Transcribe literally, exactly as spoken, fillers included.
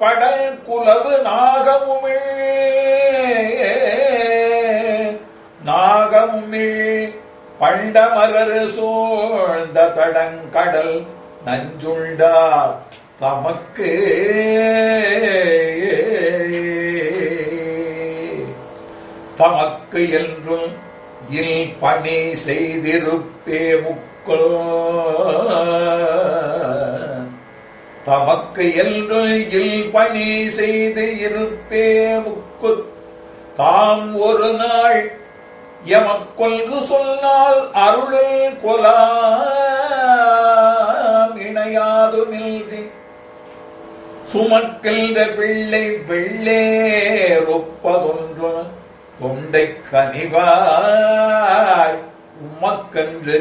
படல் குலவு நாகமுமிழ் நாகமுமிழ் பண்டமரர் சோழ்ந்த தடங்கடல் நஞ்சுண்டார் தமக்கு தமக்கு என்றும் இல் பணி செய்திருப்பே முக்கோ தமக்கு என்று இல் பணி செய்து இருப்பே முக்கு தாம் ஒரு நாள் எமக்கொன்று சொன்னால் அருளில் கொலாம் இணையாது நில்வி சுமக்கின்ற பிள்ளை வெள்ளேரொப்பதொன்று தொண்டை கனிவாய் உமக்கன்று